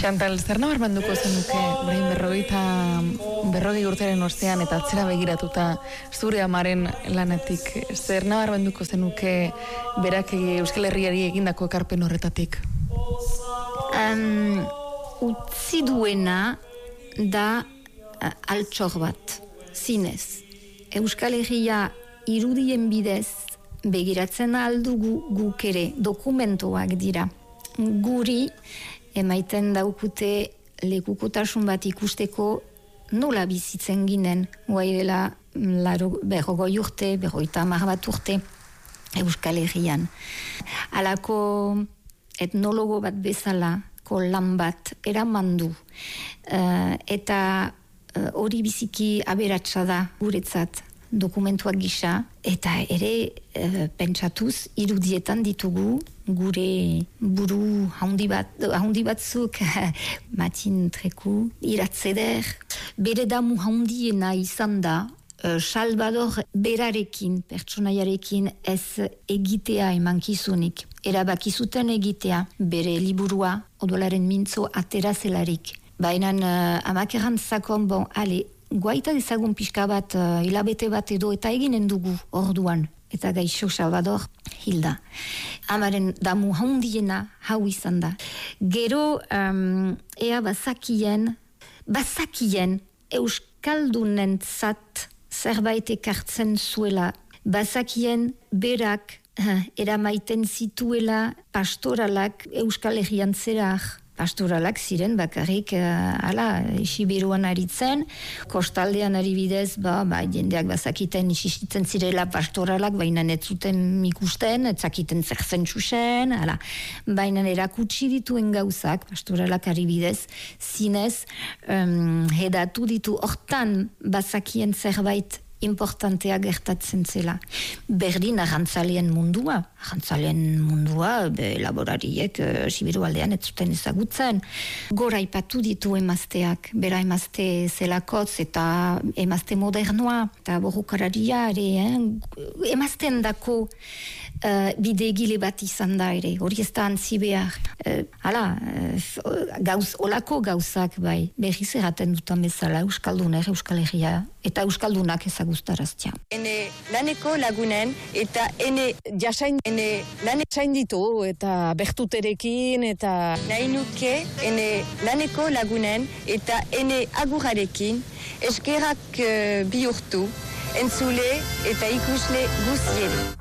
Chantal, zer nabarmenduko zenuke orain berrogei urteren ostean eta atzera begiratuta zure amaren lanetik, zer nabarmenduko zenuke berak Euskal Herriari egindako ekarpen horretatik? Utzi duena da altxor bat, zinez. Euskal Herria irudien bidez begiratzen aldugu guk ere dokumentuak dira. Guri emaiten daukute lekukotasun bat ikusteko nola bizitzen ginen, guai dela 40 urte, 50 bat urte Euskal Herrian. Halako etnologo bat bezala lan bat eramandu eta hori biziki aberatsa da guretzat dokumentuak gisa, eta ere pentsatuz irudietan ditugu gure buru haundi batzuk Matin Treku, Iratzeder, bere damu haundiena izan da Salvador berarekin, pertsonaiarekin ez egitea emankizunik. Erabakizuten egitea bere liburua odolaren mintzo aterazelarik. Baina amakeran zakon, guaita dezagun pixka bat, hilabete bat edo eta eginen dugu orduan. Eta gaixo Salvador hilda. Amaren damu haundiena hau izan da. Gero, ea bazakien Euskaldunentzat zerbait ekartzen zuela. Bazakien berak eramaiten zituela pastoralak Euskal Herrian zerak. Pastoralak ziren bakarrik Sibiruan aritzen, kostaldean ari bidez, jendeak bazakiten isistitzen zirela pastoralak, baina ez zuten ikusten, ez zakiten zer zen txusen, baina erakutsi dituen gauzak, pastoralak ari bidez, zinez, hedatu ditu hortan bazakien zerbait importantea gertatzen zela. Berdin arrantzalean mundua, laborariek Sibiru aldean ez zuten ezagutzen. Gora ipatu ditu emazteak, bera emazte zelakotz eta emazte modernoa, eta borrokararia ere, emazten dako bidegile bat izan da ere, hori ez da antzi behar. Olako gauzak bai, berriz erraten dutan bezala Euskalduner, Euskal Herria, eta Euskaldunak ezaguztaraztia. Ene laneko lagunen eta ene jasain ditu eta bertuterekin eta nahi nuke ene laneko lagunen eta ene agurarekin eskerak bihurtu entzule eta ikusle guztieri.